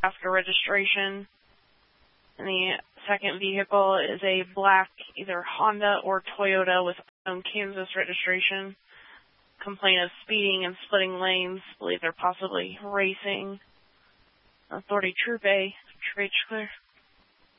Nebraska registration. And the second vehicle is a black, either Honda or Toyota with unknown Kansas registration. Complaint of speeding and splitting lanes. Believe they're possibly racing. Authority Troop A. Trade clear.